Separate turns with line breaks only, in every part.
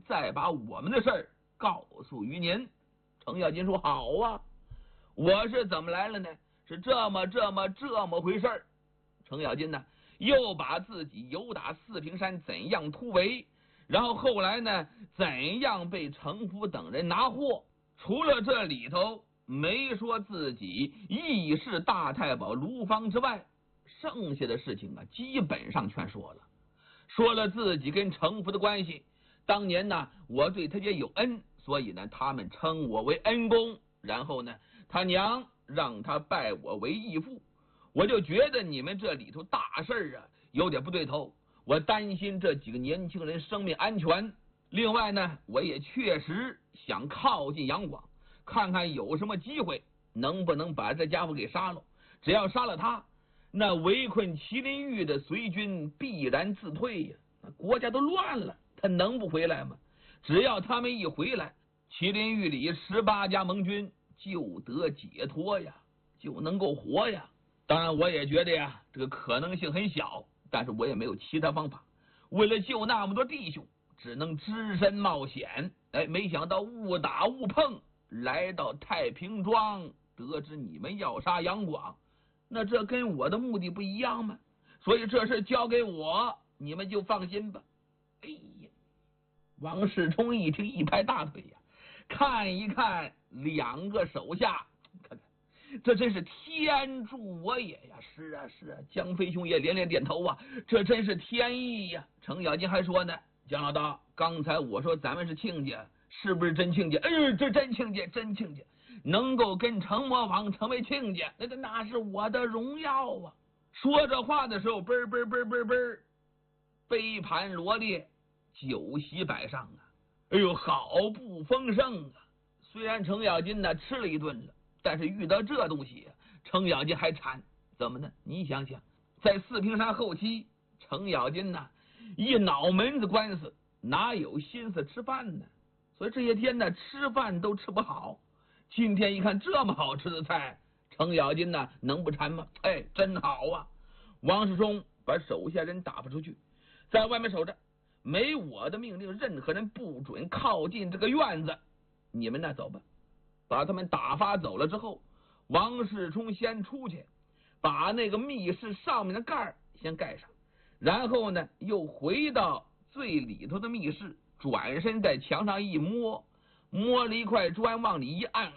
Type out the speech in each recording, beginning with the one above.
再把我们的事儿告诉于您。程咬金说：好啊，我是怎么来了呢？是这么回事儿。程咬金呢，又把自己游打四平山怎样突围，然后后来呢，怎样被程普等人拿获。除了这里头没说自己义释大太保卢芳之外，剩下的事情啊，基本上全说了。说了自己跟程普的关系，当年呢，我对他也有恩，所以呢，他们称我为恩公。然后呢，他娘让他拜我为义父，我就觉得你们这里头大事啊，有点不对头，我担心这几个年轻人生命安全。另外呢，我也确实想靠近杨广，看看有什么机会能不能把这家伙给杀了。只要杀了他，那围困麒麟峪的隋军必然自退呀，那国家都乱了，他能不回来吗？只要他们一回来，麒麟峪里18家盟军就得解脱呀，就能够活呀。当然我也觉得呀，这个可能性很小，但是我也没有其他方法，为了救那么多弟兄，只能只身冒险。没想到误打误碰来到太平庄，得知你们要杀杨广，那这跟我的目的不一样吗？所以这事交给我，你们就放心吧。哎呀，王世充一听，一拍大腿呀，看一看两个手下，看看这真是天助我也呀！是啊，江飞兄也连连点头啊，这真是天意呀！程咬金还说呢，姜老大，刚才我说咱们是亲家，是不是真亲家？这真亲家，真亲家，能够跟程魔王成为亲家，那是我的荣耀啊！说这话的时候，嘣嘣嘣嘣嘣，杯盘罗列，酒席摆上啊！哎呦，好不丰盛啊！虽然程咬金呢吃了一顿了，但是遇到这东西，程咬金还馋。怎么呢？你想想，在四平山后期，程咬金呢一脑门子官司，哪有心思吃饭呢？所以这些天呢，吃饭都吃不好。今天一看这么好吃的菜，程咬金呢能不馋吗？真好啊！王世充把手下人打发出去，在外面守着，没我的命令，任何人不准靠近这个院子。你们那走吧。把他们打发走了之后，王世充先出去，把那个密室上面的盖儿先盖上，然后呢，又回到最里头的密室，转身在墙上一摸，摸了一块砖往里一按，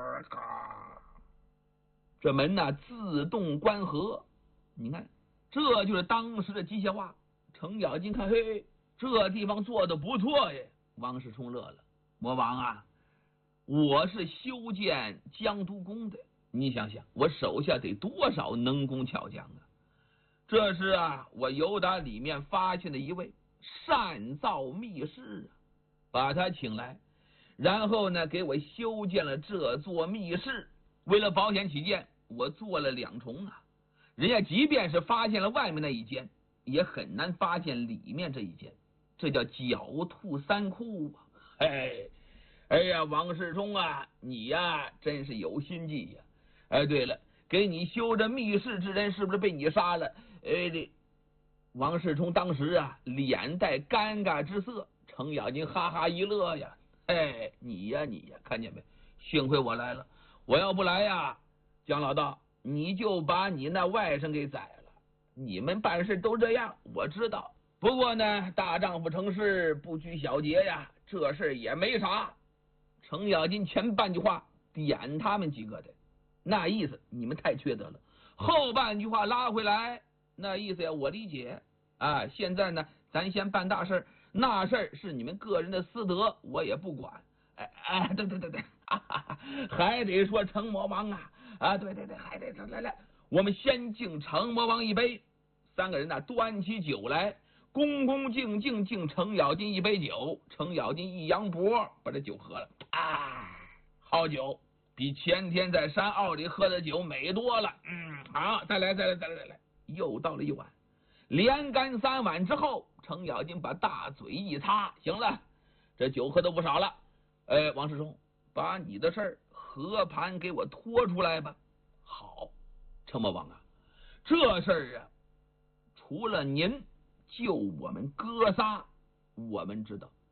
这门呢自动关合。你看，这就是当时的机械化。程咬金看，嘿，这地方做的不错耶。王世充乐了，魔王啊，我是修建江都宫的，你想想，我手下得多少能工巧匠啊！这是啊，我由打里面发现的一位善造密室啊，把他请来，然后呢，给我修建了这座密室。为了保险起见，我做了2重啊。人家即便是发现了外面那一间，也很难发现里面这一间，这叫狡兔3窟啊！哎呀，王世充啊，你呀真是有心计呀！对了，给你修这密室之人是不是被你杀了？王世充当时啊脸带尴尬之色，程咬金哈哈一乐呀，你呀，看见没？幸亏我来了，我要不来呀，姜老大你就把你那外甥给宰了。你们办事都这样，我知道。不过呢，大丈夫成事不拘小节呀，这事也没啥。程咬金前半句话点他们几个的，那意思你们太缺德了。后半句话拉回来，那意思呀我理解啊。现在呢，咱先办大事，那事是你们个人的私德，我也不管。对，还得说程魔王啊，对，还得来，我们先敬程魔王一杯。3个人呢端起酒来，恭恭敬敬敬程咬金一杯酒。程咬金一扬脖，把这酒喝了。好酒，比前天在山坳里喝的酒美多了。好，再来，又倒了1碗。连干3碗之后，程咬金把大嘴一擦，行了，这酒喝的不少了。王世充，把你的事儿和盘给我拖出来吧。好，程魔王啊，这事儿啊，除了您救我们哥仨，我们知道，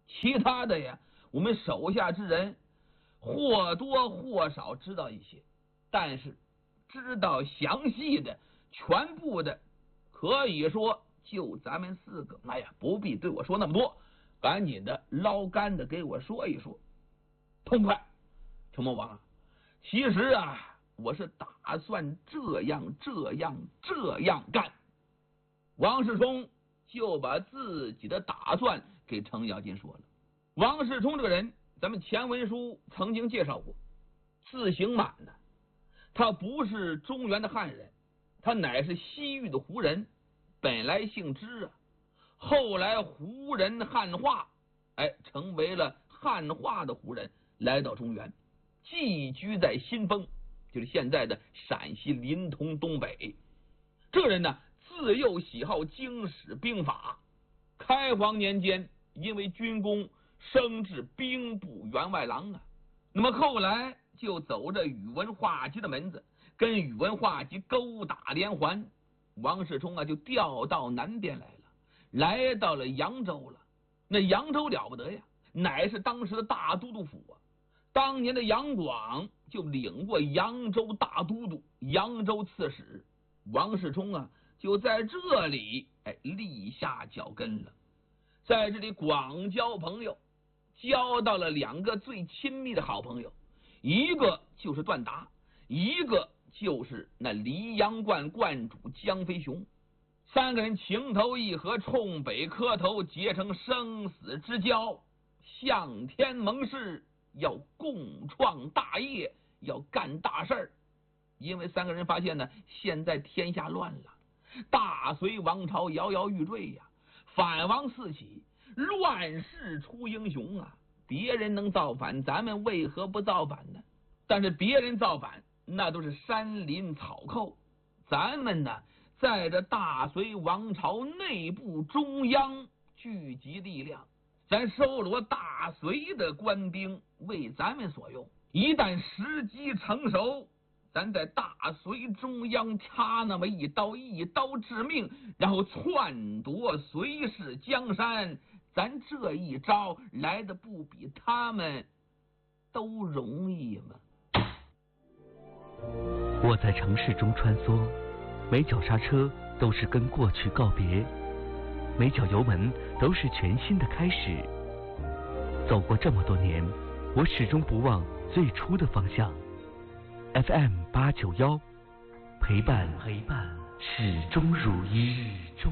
其他的呀，我们手下之人或多或少知道一些，但是知道详细的、全部的，可以说就咱们4个。哎呀，不必对我说那么多，赶紧的捞干的给我说一说，痛快。陈魔王，其实啊，我是打算这样干。王世充就把自己的打算给程咬金说了。王世充这个人，咱们前文书曾经介绍过，字行满呢，他不是中原的汉人，他乃是西域的胡人，本来姓支啊，后来胡人汉化，成为了汉化的胡人，来到中原，寄居在新丰，就是现在的陕西临潼东北。这个人呢，自幼喜好经史兵法，开皇年间因为军功升至兵部员外郎啊。那么后来就走着宇文化及的门子，跟宇文化及勾打连环。王世充啊，就调到南边来了，来到了扬州了。那扬州了不得呀，乃是当时的大都督府啊。当年的杨广就领过扬州大都督、扬州刺史，王世充啊就在这里立下脚跟了，在这里广交朋友，交到了2个最亲密的好朋友，一个就是段达，一个就是那黎阳观观主江飞雄。3个人情投意合，冲北磕头，结成生死之交，向天盟誓，要共创大业，要干大事儿。因为3个人发现呢，现在天下乱了，大隋王朝摇摇欲坠呀，反王四起，乱世出英雄啊！别人能造反，咱们为何不造反呢？但是别人造反，那都是山林草寇，咱们呢，在这大隋王朝内部中央聚集力量，咱收罗大隋的官兵为咱们所用。一旦时机成熟，咱在大隋中央插那么一刀，一刀致命，然后篡夺隋氏江山，咱这一招来的不比他们都容易吗？
我在城市中穿梭，每脚刹车都是跟过去告别，每脚油门都是全新的开始。走过这么多年，我始终不忘最初的方向。FM891，陪伴始终如一。